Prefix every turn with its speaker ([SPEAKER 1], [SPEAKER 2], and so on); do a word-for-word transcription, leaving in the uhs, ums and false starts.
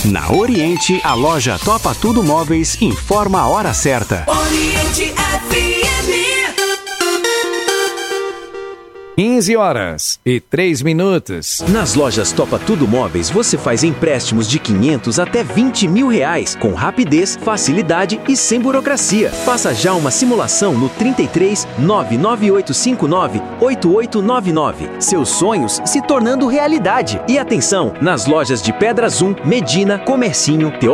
[SPEAKER 1] Na Oriente, a loja Topa Tudo Móveis informa a hora certa.
[SPEAKER 2] Oriente F M.
[SPEAKER 3] quinze horas e três minutos.
[SPEAKER 4] Nas lojas Topa Tudo Móveis, você faz empréstimos de quinhentos até vinte mil reais, com rapidez, facilidade e sem burocracia. Faça já uma simulação no trinta e três, nove nove oito cinco nove, oito oito nove nove. Seus sonhos se tornando realidade. E atenção, nas lojas de Pedra Zoom, Medina, Comercinho, Teó